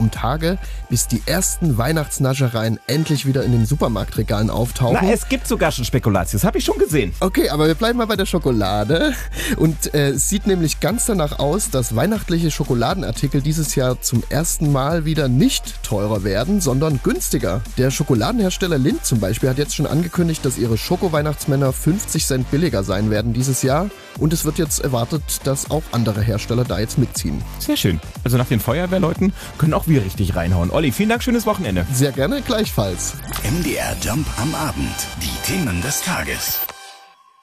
um Tage, bis die ersten Weihnachtsnaschereien endlich wieder in den Supermarktregalen auftauchen. Na, es gibt sogar schon Spekulatius, habe ich schon gesehen. Okay, aber wir bleiben mal bei der Schokolade. Und es sieht nämlich ganz danach aus, dass weihnachtliche Schokoladenartikel dieses Jahr zum ersten Mal wieder nicht teurer werden, sondern günstiger. Der Schokoladenhersteller Lindt zum Beispiel hat jetzt schon angekündigt, dass ihre Schoko-Weihnachtsmänner 50 Cent billiger sein werden dieses Jahr. Und es wird jetzt erwartet, dass auch andere Hersteller da jetzt mitziehen. Sehr schön. Also nach den Feuerwehrleuten können auch wir richtig reinhauen. Olli, vielen Dank, schönes Wochenende. Sehr gerne, gleichfalls. MDR Jump am Abend. Die Themen des Tages.